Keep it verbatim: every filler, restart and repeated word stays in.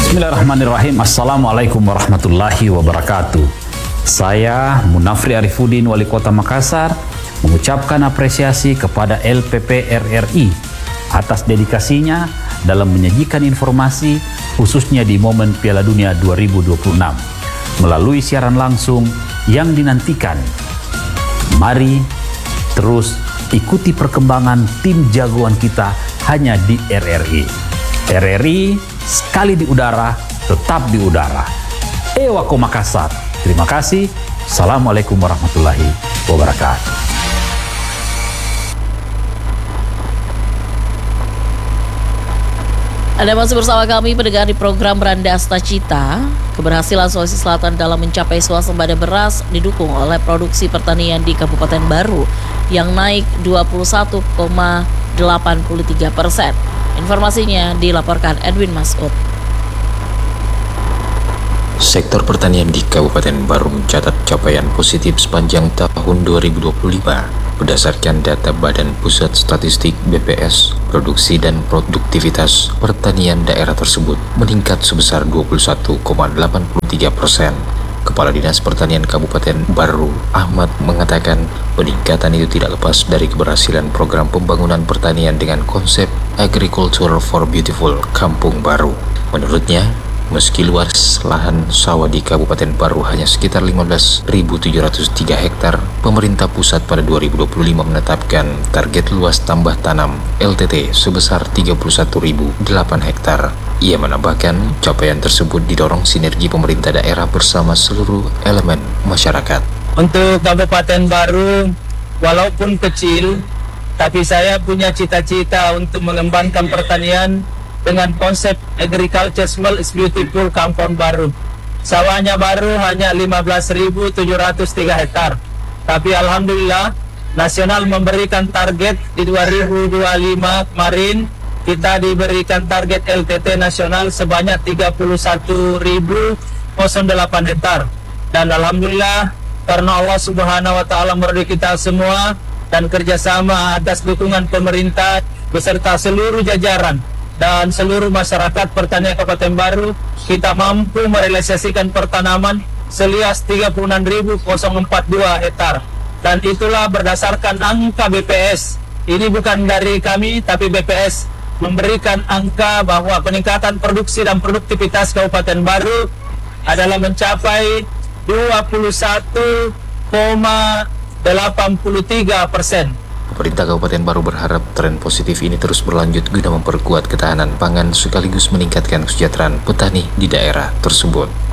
Bismillahirrahmanirrahim. Assalamualaikum warahmatullahi wabarakatuh. Saya Munafri Arifudin, Wali Kota Makassar, mengucapkan apresiasi kepada L P P R R I atas dedikasinya dalam menyajikan informasi khususnya di momen Piala Dunia dua ribu dua puluh enam melalui siaran langsung yang dinantikan. Mari terus ikuti perkembangan tim jagoan kita hanya di R R I. R R I sekali di udara, tetap di udara. Ewako Makassar. Terima kasih. Assalamualaikum warahmatullahi wabarakatuh. Anda masih bersama kami pendengar di program Berandasta Cita. Keberhasilan Sulawesi Selatan dalam mencapai swasembada beras didukung oleh produksi pertanian di Kabupaten Baru yang naik dua puluh satu koma delapan puluh tiga persen. Informasinya dilaporkan Edwin Masud. Sektor pertanian di Kabupaten Baru mencatat capaian positif sepanjang tahun dua ribu dua puluh lima. Berdasarkan data Badan Pusat Statistik B P S, produksi dan produktivitas pertanian daerah tersebut meningkat sebesar dua puluh satu koma delapan puluh tiga persen. Kepala Dinas Pertanian Kabupaten Baru, Ahmad, mengatakan peningkatan itu tidak lepas dari keberhasilan program pembangunan pertanian dengan konsep Agriculture for Beautiful Kampung Baru. Menurutnya, meski luas lahan sawah di Kabupaten Baru hanya sekitar lima belas ribu tujuh ratus tiga hektar, pemerintah pusat pada dua ribu dua puluh lima menetapkan target luas tambah tanam L T T sebesar tiga puluh satu ribu delapan hektar. Ia menambahkan capaian tersebut didorong sinergi pemerintah daerah bersama seluruh elemen masyarakat. Untuk Kabupaten Baru, walaupun kecil, tapi saya punya cita-cita untuk mengembangkan pertanian dengan konsep Agriculture Small is Beautiful Kampung Baru. Sawahnya baru hanya lima belas ribu tujuh ratus tiga hektar. Tapi Alhamdulillah, nasional memberikan target di dua ribu dua puluh lima kemarin, kita diberikan target L T T nasional sebanyak tiga puluh satu ribu delapan hektar. Dan Alhamdulillah, karena Allah Subhanahu wa Ta'ala memberi kita semua dan kerjasama atas dukungan pemerintah beserta seluruh jajaran dan seluruh masyarakat pertanian Kabupaten Baru, kita mampu merealisasikan pertanaman seluas tiga puluh enam ribu empat puluh dua hektar. Dan itulah berdasarkan angka B P S. Ini bukan dari kami, tapi B P S memberikan angka bahwa peningkatan produksi dan produktivitas Kabupaten Baru adalah mencapai dua puluh satu koma delapan puluh tiga persen. Pemerintah Kabupaten Baru berharap tren positif ini terus berlanjut guna memperkuat ketahanan pangan sekaligus meningkatkan kesejahteraan petani di daerah tersebut.